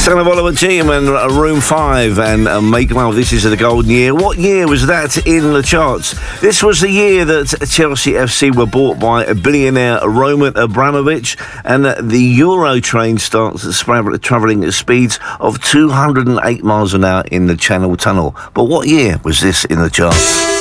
Son of Oliver Team and Room 5 and Make Love. This is the golden year. What year was that in the charts? This was the year that Chelsea FC were bought by a billionaire Roman Abramovich, and the Euro train starts travelling at speeds of 208 miles an hour in the Channel Tunnel. But what year was this in the charts?